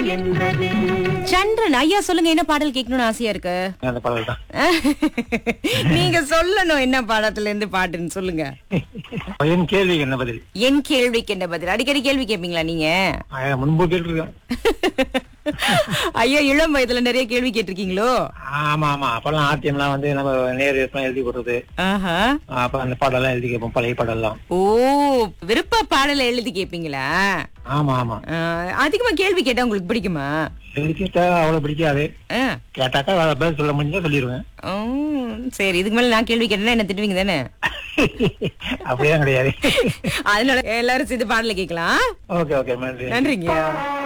சந்திரன் ஐயா சொல்லுங்க, என்ன பாடல் கேட்கணும்னு ஆசையா இருக்கு? அந்த பாடல் தான். நீங்க சொல்லணும் என்ன பாடத்துல இருந்து பாட்டுன்னு சொல்லுங்க. என் கேள்விக்கு என்ன பதில்? என் கேள்விக்கு என்ன பதில்? அடிக்கடி கேள்வி கேட்பீங்களா நீங்க? முன்பு கேட்டிருக்கேன். ஐயா இளம் வயதுல நிறைய கேள்வி கேட்டிருக்கீங்களோ? ஆமா ஆமா, அப்பெல்லாம் ஆர்டிஎம்லாம் வந்து நம்ம நேரு எழுதி கொடுத்தது. அப்ப அந்த பாடெல்லாம் எழுதி கேட்போம், பழைய பாடெல்லாம். ஓ, விருப்ப பாடல எழுதி கேட்பீங்களா? ஆமா ஆமா. அதிகமா கேள்வி கேட்டா உங்களுக்கு பிடிக்குமா? எழுதி கேட்டா அவ்வளவு பிடிக்காது. கேட்டாக்கா பதில் சொல்ல முடிஞ்சா சொல்லிடுவேன். சரி, இதுக்கு மேல நான் கேள்வி கேட்டேன்னா என்ன திட்டுவீங்க தானே? அப்படியே கிடையாது. அதனால எல்லாரும் சேர்ந்து பாடல கேட்கலாம். ஓகே ஓகே, நன்றி. நன்றிங்க.